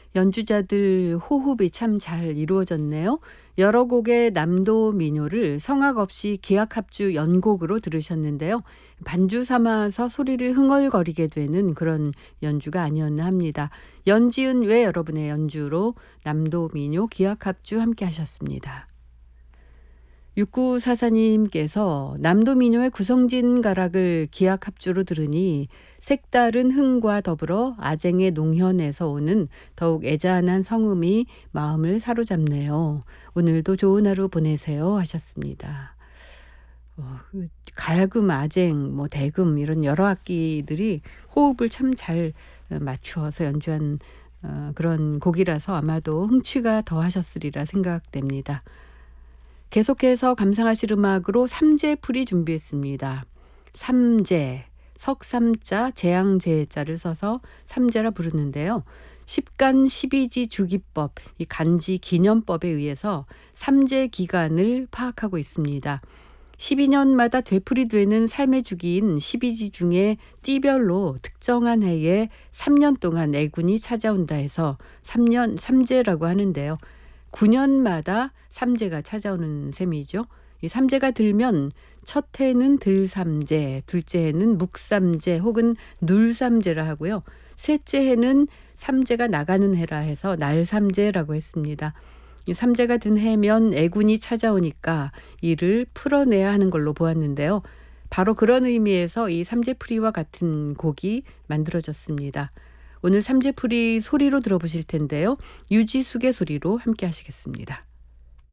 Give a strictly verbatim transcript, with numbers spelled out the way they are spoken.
연주자들 호흡이 참 잘 이루어졌네요. 여러 곡의 남도 민요를 성악 없이 기악합주 연곡으로 들으셨는데요. 반주 삼아서 소리를 흥얼거리게 되는 그런 연주가 아니었나 합니다. 연지은 외 여러분의 연주로 남도 민요 기악합주 함께 하셨습니다. 육구사사님께서 남도민요의 구성진 가락을 기악합주로 들으니 색다른 흥과 더불어 아쟁의 농현에서 오는 더욱 애잔한 성음이 마음을 사로잡네요. 오늘도 좋은 하루 보내세요 하셨습니다. 어, 가야금, 아쟁, 뭐 대금 이런 여러 악기들이 호흡을 참 잘 맞추어서 연주한 어, 그런 곡이라서 아마도 흥취가 더하셨으리라 생각됩니다. 계속해서 감상하실 음악으로 삼재풀이 준비했습니다. 삼재, 석삼자, 재앙재자를 써서 삼재라 부르는데요. 십간 십이지 주기법, 이 간지 기념법에 의해서 삼재 기간을 파악하고 있습니다. 십이 년마다 되풀이되는 삶의 주기인 십이지 중에 띠별로 특정한 해에 삼 년 동안 애군이 찾아온다 해서 삼 년 삼재라고 하는데요. 구 년마다 삼재가 찾아오는 셈이죠. 이 삼재가 들면 첫 해는 들삼재, 둘째 해는 묵삼재 혹은 눌삼재라 하고요. 셋째 해는 삼재가 나가는 해라 해서 날삼재라고 했습니다. 이 삼재가 든 해면 애군이 찾아오니까 이를 풀어내야 하는 걸로 보았는데요. 바로 그런 의미에서 이 삼재풀이와 같은 곡이 만들어졌습니다. 오늘 삼재풀이 소리로 들어보실 텐데요. 유지숙의 소리로 함께 하시겠습니다.